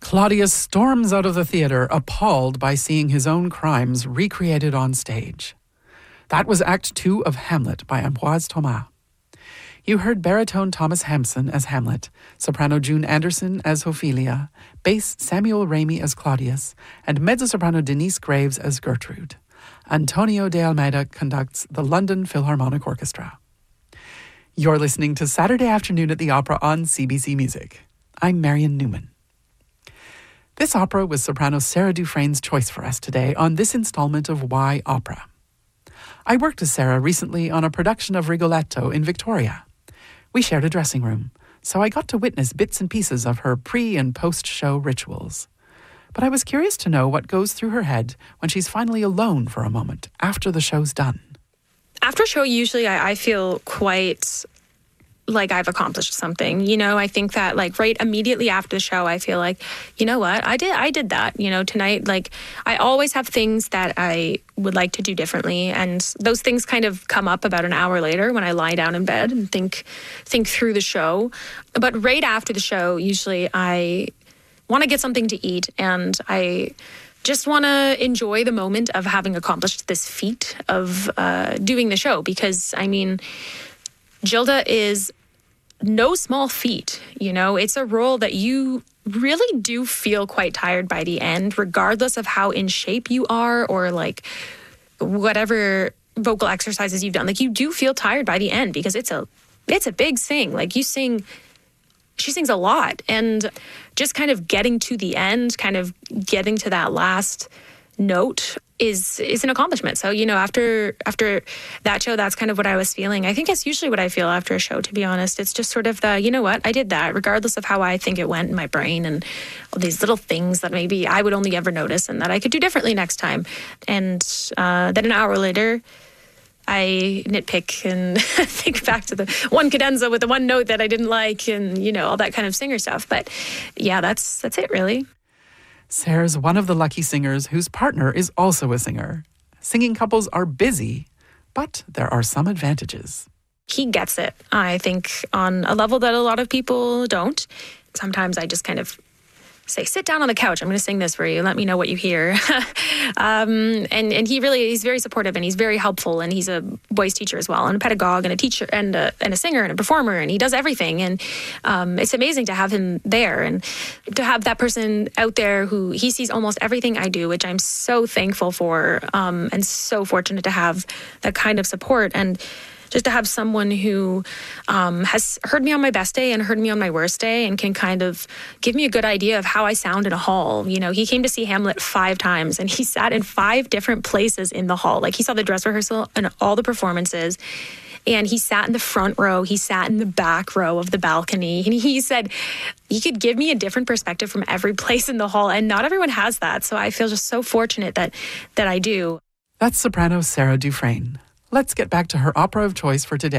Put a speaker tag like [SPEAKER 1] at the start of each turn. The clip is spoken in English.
[SPEAKER 1] Claudius storms out of the theatre, appalled by seeing his own crimes recreated on stage. That was Act 2 of Hamlet by Ambroise Thomas. You heard baritone Thomas Hampson as Hamlet, soprano June Anderson as Ophelia, bass Samuel Ramey as Claudius, and mezzo-soprano Denise Graves as Gertrude. Antonio de Almeida conducts the London Philharmonic Orchestra. You're listening to Saturday Afternoon at the Opera on CBC Music. I'm Marion Newman. This opera was soprano Sarah Dufresne's choice for us today on this installment of Why Opera. I worked with Sarah recently on a production of Rigoletto in Victoria. We shared a dressing room, so I got to witness bits and pieces of her pre- and post-show rituals. But I was curious to know what goes through her head when she's finally alone for a moment after the show's done.
[SPEAKER 2] After a show, usually I feel quite like I've accomplished something. You know, I think that like right immediately after the show, I feel like, you know what, I did that, you know, tonight. Like I always have things that I would like to do differently. And those things kind of come up about an hour later when I lie down in bed and think through the show. But right after the show, usually I want to get something to eat and I just want to enjoy the moment of having accomplished this feat of doing the show. Because, I mean, Gilda is no small feat, you know. It's a role that you really do feel quite tired by the end, regardless of how in shape you are or like whatever vocal exercises you've done. Like you do feel tired by the end because it's a big sing. Like she sings a lot, and just kind of getting to the end, kind of getting to that last note is an accomplishment. So, you know, after that show, that's kind of what I was feeling. I think that's usually what I feel after a show, to be honest. It's just sort of the, you know what, I did that, regardless of how I think it went in my brain and all these little things that maybe I would only ever notice and that I could do differently next time. And then an hour later, I nitpick and think back to the one cadenza with the one note that I didn't like and, you know, all that kind of singer stuff. But yeah, that's it, really.
[SPEAKER 1] Sarah's one of the lucky singers whose partner is also a singer. Singing couples are busy, but there are some advantages.
[SPEAKER 2] He gets it, I think, on a level that a lot of people don't. Sometimes I just kind of say, sit down on the couch. I'm going to sing this for you. Let me know what you hear. And he's very supportive and he's very helpful. And he's a voice teacher as well, and a pedagogue and a teacher and a singer and a performer. And he does everything. And it's amazing to have him there and to have that person out there who he sees almost everything I do, which I'm so thankful for and so fortunate to have that kind of support. And just to have someone who has heard me on my best day and heard me on my worst day and can kind of give me a good idea of how I sound in a hall. You know, he came to see Hamlet 5 times and he sat in 5 different places in the hall. Like he saw the dress rehearsal and all the performances. And he sat in the front row. He sat in the back row of the balcony. And he said he could give me a different perspective from every place in the hall. And not everyone has that. So I feel just so fortunate that I do.
[SPEAKER 1] That's soprano Sarah Dufresne. Let's get back to her opera of choice for today.